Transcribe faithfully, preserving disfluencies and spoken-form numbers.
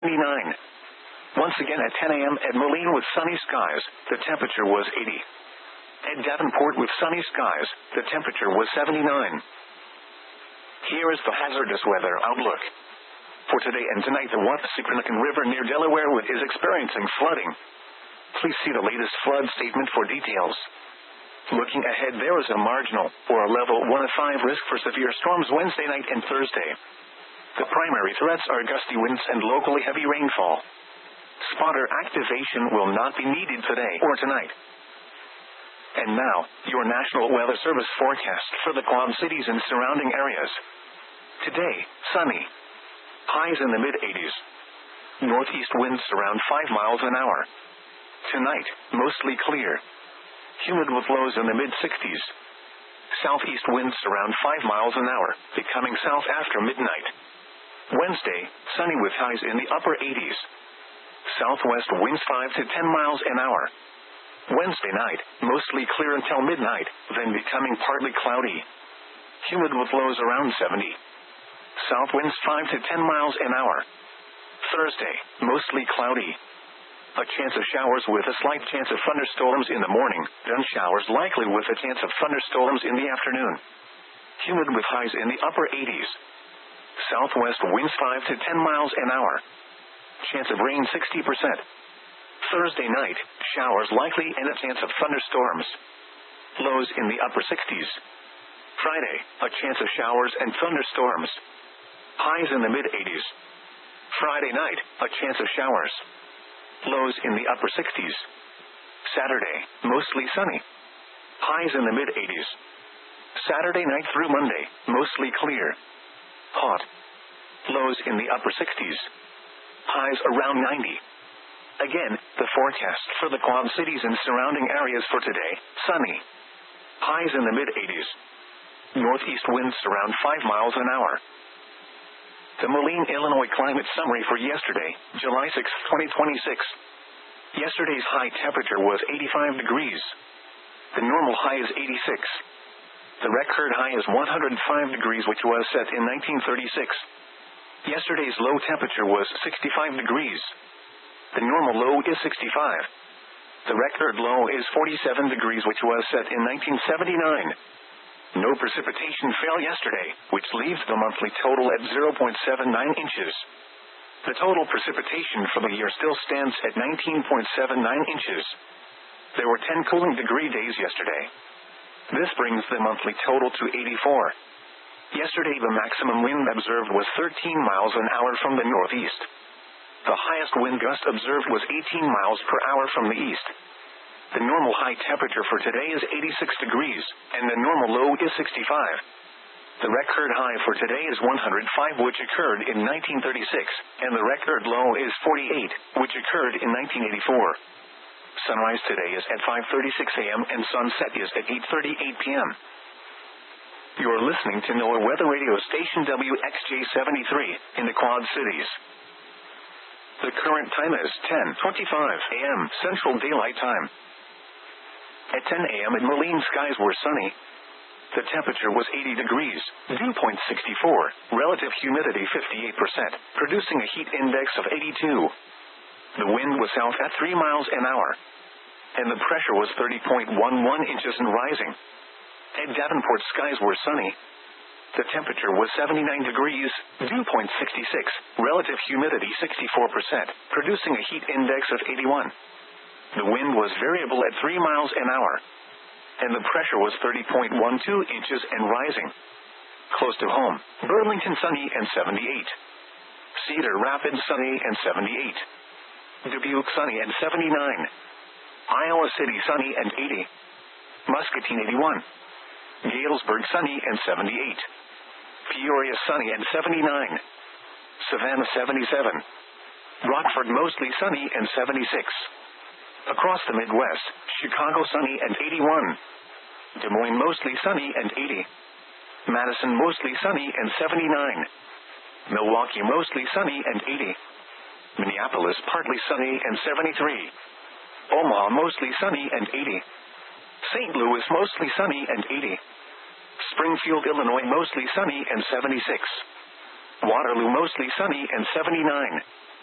seventy-nine. Once again at ten a.m. at Moline with sunny skies, the temperature was eighty. At Davenport with sunny skies, the temperature was seventy-nine. Here is the hazardous weather outlook. For today and tonight, the Wappassikanakan River near Delawarewood is experiencing flooding. Please see the latest flood statement for details. Looking ahead, there is a marginal, or a level one of five risk for severe storms Wednesday night and Thursday. The primary threats are gusty winds and locally heavy rainfall. Spotter activation will not be needed today or tonight. And now, your National Weather Service forecast for the Quad Cities and surrounding areas. Today, sunny. Highs in the mid-eighties. Northeast winds around five miles an hour. Tonight, mostly clear. Humid with lows in the mid-sixties. Southeast winds around five miles an hour, becoming south after midnight. Wednesday, sunny with highs in the upper eighties. Southwest winds five to ten miles an hour. Wednesday night, mostly clear until midnight, then becoming partly cloudy. Humid with lows around seventy. South winds five to ten miles an hour. Thursday, mostly cloudy. A chance of showers with a slight chance of thunderstorms in the morning, then showers likely with a chance of thunderstorms in the afternoon. Humid with highs in the upper eighties. Southwest winds five to ten miles an hour. Chance of rain sixty percent. Thursday night, showers likely and a chance of thunderstorms. Lows in the upper sixties. Friday, a chance of showers and thunderstorms. Highs in the mid-eighties. Friday night, a chance of showers. Lows in the upper sixties. Saturday, mostly sunny. Highs in the mid-eighties. Saturday night through Monday, mostly clear. Hot. Lows in the upper sixties. Highs around ninety. Again, the forecast for the Quad Cities and surrounding areas for today, sunny. Highs in the mid-eighties. Northeast winds around five miles an hour. The Moline, Illinois climate summary for yesterday, July sixth, twenty twenty-six. Yesterday's high temperature was eighty-five degrees. The normal high is eighty-six. The record high is one hundred five degrees, which was set in nineteen thirty-six. Yesterday's low temperature was sixty-five degrees. The normal low is sixty-five. The record low is forty-seven degrees, which was set in nineteen seventy-nine. No precipitation fell yesterday, which leaves the monthly total at zero point seven nine inches. The total precipitation for the year still stands at nineteen point seven nine inches. There were ten cooling degree days yesterday. This brings the monthly total to eighty-four. Yesterday the maximum wind observed was thirteen miles an hour from the northeast. The highest wind gust observed was eighteen miles per hour from the east. The normal high temperature for today is eighty-six degrees, and the normal low is sixty-five. The record high for today is one hundred five, which occurred in nineteen thirty-six, and the record low is forty-eight, which occurred in nineteen eighty-four. Sunrise today is at five thirty-six a.m. and sunset is at eight thirty-eight p.m. You are listening to NOAA Weather Radio Station W X J seventy-three in the Quad Cities. The current time is ten twenty-five a.m. Central Daylight Time. At ten a.m. at Moline, skies were sunny. The temperature was eighty degrees, dew point sixty-four, relative humidity fifty-eight percent, producing a heat index of eighty-two. The wind was south at three miles an hour, and the pressure was thirty point one one inches and rising. At Davenport, skies were sunny. The temperature was seventy-nine degrees, dew point sixty-six, relative humidity sixty-four percent, producing a heat index of eighty-one. The wind was variable at three miles an hour, and the pressure was thirty point one two inches and rising. Close to home, Burlington sunny and seventy-eight. Cedar Rapids sunny and seventy-eight. Dubuque sunny and seventy-nine. Iowa City sunny and eighty. Muscatine eighty-one. Galesburg sunny and seventy-eight. Peoria sunny and seventy-nine. Savannah seventy-seven. Rockford mostly sunny and seventy-six. Across the Midwest, Chicago sunny and eighty-one. Des Moines mostly sunny and eighty. Madison mostly sunny and seventy-nine. Milwaukee mostly sunny and eighty. Minneapolis partly sunny and seventy-three. Omaha mostly sunny and eighty. Saint Louis mostly sunny and eighty. Springfield, Illinois mostly sunny and seventy-six. Waterloo mostly sunny and seventy-nine.